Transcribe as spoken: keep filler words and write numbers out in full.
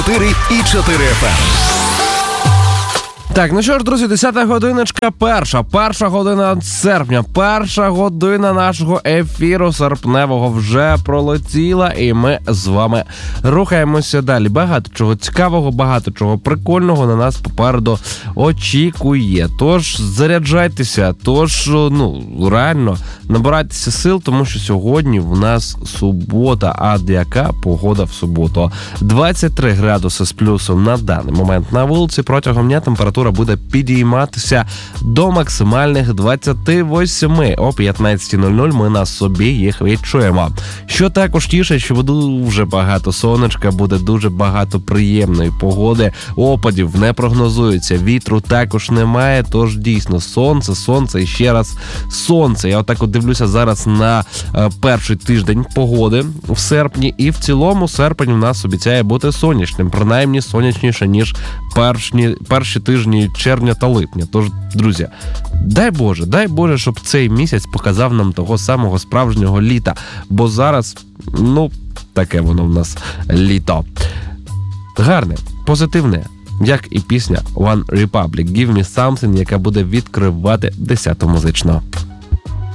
чотири і чотири еф ем. Так, ну що ж, друзі, десята годиночка перша, перша година серпня, перша година нашого ефіру серпневого вже пролетіла, і ми з вами рухаємося далі. Багато чого цікавого, багато чого прикольного на нас попереду очікує. Тож заряджайтеся, тож, ну, реально, набирайтеся сил, тому що сьогодні в нас субота, а яка погода в суботу? двадцять три градуси з плюсом на даний момент на вулиці, протягом дня температура буде підійматися до максимальних двадцяти восьми. О п'ятнадцятій нуль нуль ми на собі їх відчуємо. Що також тішить, що буде дуже багато сонечка, буде дуже багато приємної погоди, опадів не прогнозується, вітру також немає, тож дійсно сонце, сонце і ще раз сонце. Я отак от дивлюся зараз на е, перший тиждень погоди в серпні, і в цілому серпень у нас обіцяє бути сонячним, принаймні сонячніше, ніж перші, перші тижні червня та липня. Тож, друзі, дай Боже, дай Боже, щоб цей місяць показав нам того самого справжнього літа, бо зараз, ну, таке воно в нас літо. Гарне, позитивне, як і пісня One Republic, Give Me Something, яка буде відкривати десяту музичну.